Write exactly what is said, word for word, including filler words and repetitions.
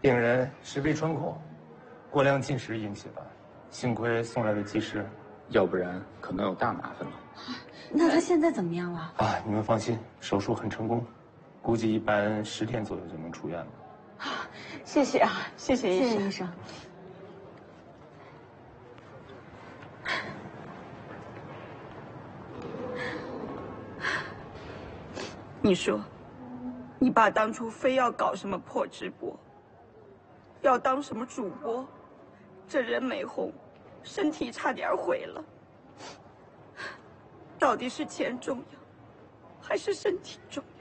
病人是胃穿孔，过量进食引起的，幸亏送来的及时， 要不然可能有大麻烦了。 那他现在怎么样了？ 啊，你们放心，手术很成功，估计一般十天左右就能出院了。 啊，谢谢啊，谢谢医生。谢谢医生。 你说，你爸当初非要搞什么破直播，要当什么主播，这人没红，身体差点毁了。到底是钱重要，还是身体重